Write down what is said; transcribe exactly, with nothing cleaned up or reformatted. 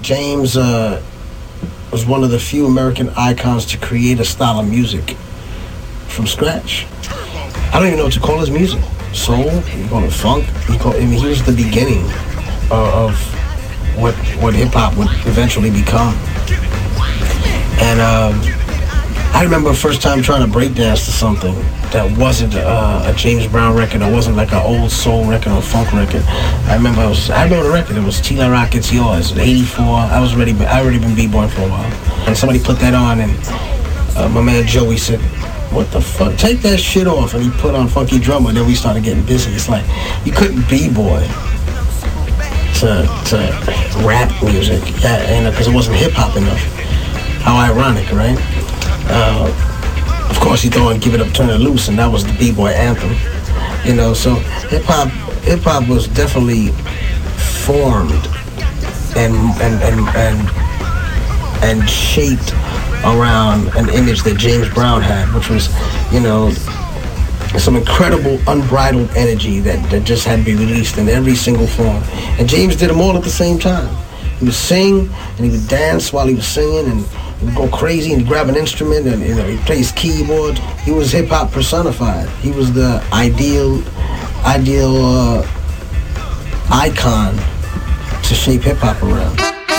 James uh, was one of the few American icons to create a style of music from scratch. I don't even know what to call his music. Soul, you call it funk. You call, I mean, he was the beginning uh, of what what hip hop would eventually become. And um, I remember the first time trying to break dance to something that wasn't uh, a James Brown record, or wasn't like an old soul record or funk record. I remember I was I remember the record. It was T-La Rock, It's Yours. eighty-four. I was already I already been b-boying for a while, and somebody put that on, and uh, my man Joey said, "What the fuck? Take that shit off." And he put on Funky Drummer, and then we started getting busy. It's like you couldn't b-boy to to rap music, yeah, and because it wasn't hip hop enough. How ironic, right? Uh, of course, he thought "Give It Up, Turn It Loose," and that was the b-boy anthem. You know, so hip hop, hip hop was definitely formed and and and and and shaped around an image that James Brown had, which was, you know, some incredible unbridled energy that, that just had to be released in every single form. And James did them all at the same time. He would sing and he would dance while he was singing, and he would go crazy and grab an instrument, and, you know, he'd play his keyboard. He was hip hop personified. He was the ideal, ideal uh, icon to shape hip hop around.